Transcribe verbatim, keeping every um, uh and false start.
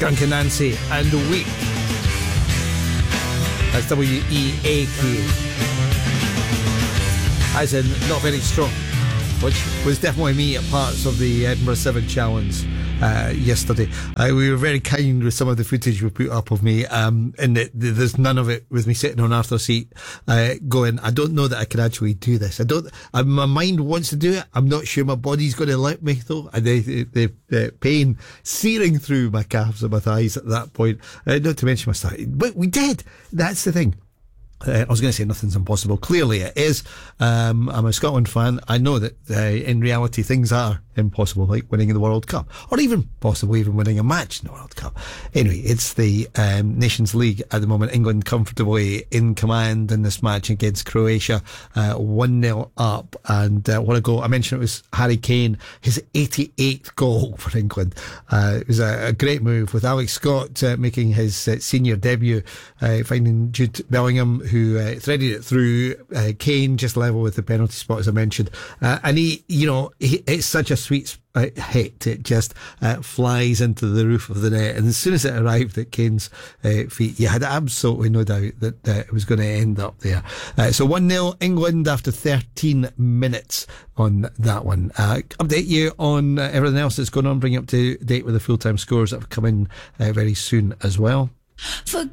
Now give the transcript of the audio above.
Drunken Nancy and Weep. That's W E A K. As in, not very strong. Which was definitely me at parts of the Edinburgh Seven Challenge uh, yesterday. Uh, we were very kind with some of the footage we put up of me, um, and it, there's none of it with me sitting on Arthur's seat uh, going, I don't know that I can actually do this. I don't. Uh, my mind wants to do it. I'm not sure my body's going to let me, though. And the, the, the pain searing through my calves and my thighs at that point. Uh, not to mention my stomach. But we did. That's the thing. Uh, I was going to say nothing's impossible. Clearly it is. Um, I'm a Scotland fan. I know that uh, in reality things are impossible, like winning the World Cup, or even possibly even winning a match in the World Cup. Anyway, it's the um, Nations League at the moment. England comfortably in command in this match against Croatia, uh, one nil up. And uh, what a goal. I mentioned it was Harry Kane, his eighty-eighth goal for England. Uh, it was a, a great move with Alex Scott uh, making his uh, senior debut, uh, finding Jude Bellingham, who uh, threaded it through. uh, Kane just level with the penalty spot, as I mentioned, uh, and he, you know, he, it's such a sweet uh, hit. It just uh, flies into the roof of the net, and as soon as it arrived at Kane's uh, feet, you had absolutely no doubt that uh, it was going to end up there. Uh, so one nil England after thirteen minutes on that one. Uh, update you on uh, everything else that's going on, bring you up to date with the full-time scores that have come in uh, very soon as well. For